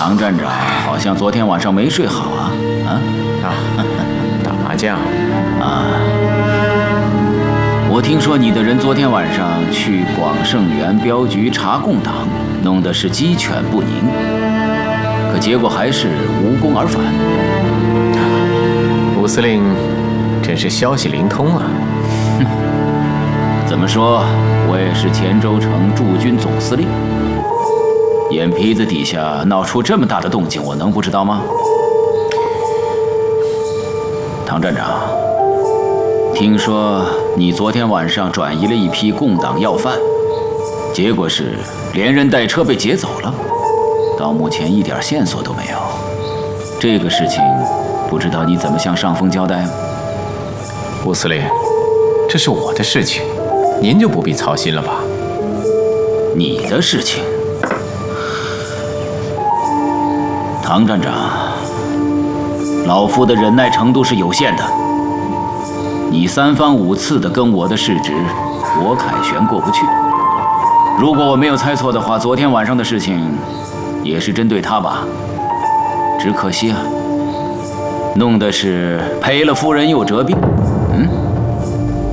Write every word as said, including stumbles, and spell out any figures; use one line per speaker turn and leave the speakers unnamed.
唐站长好像昨天晚上没睡好啊？啊
啊，打麻将
啊！我听说你的人昨天晚上去广盛园镖局查共党，弄得是鸡犬不宁，可结果还是无功而返。
吴司令真是消息灵通啊！
哼，怎么说，我也是黔州城驻军总司令，眼皮子底下闹出这么大的动静，我能不知道吗？唐站长，听说你昨天晚上转移了一批共党要犯，结果是连人带车被劫走了，到目前一点线索都没有。这个事情不知道你怎么向上峰交代？
吴司令，这是我的事情，您就不必操心了吧？
你的事情？唐站长，老夫的忍耐程度是有限的。你三番五次的跟我的事职，我凯旋过不去。如果我没有猜错的话，昨天晚上的事情也是针对他吧？只可惜啊，弄的是赔了夫人又折兵。嗯。